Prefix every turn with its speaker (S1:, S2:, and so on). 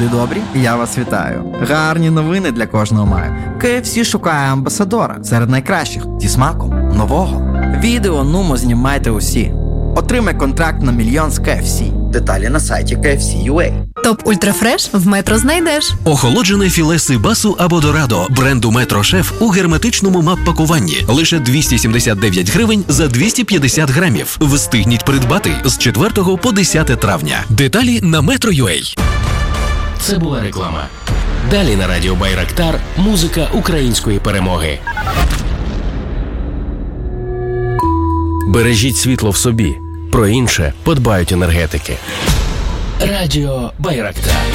S1: Люди добрі, я вас вітаю. Гарні новини для кожного маю. KFC шукає амбасадора серед найкращих зі смаком нового. Відео нумо знімайте усі. Отримай контракт на 1 мільйон з KFC. Деталі на сайті KFC.ua.
S2: Топ Ультрафреш в Метро знайдеш.
S3: Охолоджене філе сибасу або дорадо бренду Метро Шеф у герметичному мап-пакуванні. Лише 279 гривень за 250 грамів. Встигніть придбати з 4 по 10 травня. Деталі на Metro.ua.
S4: Це була реклама. Далі на радіо Байрактар музика української перемоги. Бережіть світло в собі. Про інше подбають енергетики. Радіо Байрактар.